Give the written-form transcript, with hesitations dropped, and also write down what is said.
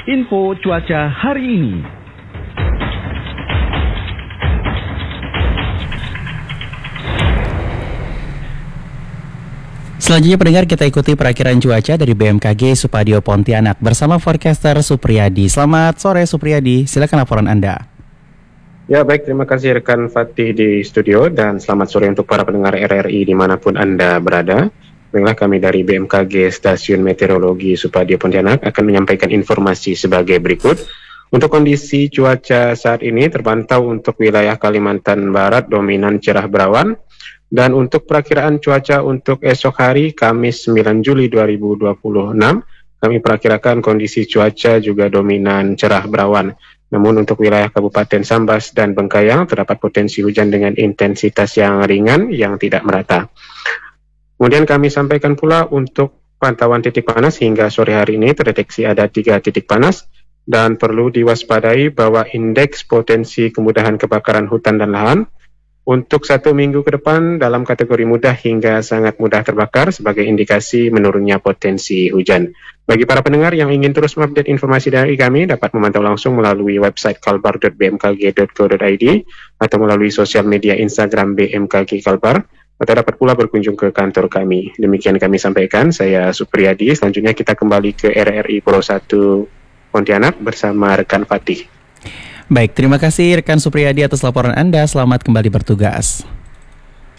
info cuaca hari ini. Selanjutnya pendengar, kita ikuti perakiraan cuaca dari BMKG Supadio Pontianak bersama forecaster Supriyadi. Selamat sore Supriyadi, silakan laporan Anda. Ya baik, terima kasih rekan Fatih di studio dan selamat sore untuk para pendengar RRI dimanapun Anda berada. Baiklah, kami dari BMKG Stasiun Meteorologi Supadio Pontianak akan menyampaikan informasi sebagai berikut. Untuk kondisi cuaca saat ini terpantau untuk wilayah Kalimantan Barat dominan cerah berawan. Dan untuk perakiraan cuaca untuk esok hari Kamis 9 Juli 2026, kami perakirakan kondisi cuaca juga dominan cerah berawan. Namun untuk wilayah Kabupaten Sambas dan Bengkayang terdapat potensi hujan dengan intensitas yang ringan yang tidak merata. Kemudian kami sampaikan pula untuk pantauan titik panas hingga sore hari ini terdeteksi ada 3 titik panas dan perlu diwaspadai bahwa indeks potensi kemudahan kebakaran hutan dan lahan untuk 1 minggu ke depan dalam kategori mudah hingga sangat mudah terbakar sebagai indikasi menurunnya potensi hujan. Bagi para pendengar yang ingin terus mengupdate informasi dari kami dapat memantau langsung melalui website kalbar.bmkg.co.id atau melalui sosial media Instagram BMKG Kalbar atau dapat pula berkunjung ke kantor kami. Demikian kami sampaikan, saya Supriyadi. Selanjutnya kita kembali ke RRI Pulau 1 Pontianak bersama rekan Fatih. Baik, terima kasih rekan Supriyadi atas laporan Anda. Selamat kembali bertugas.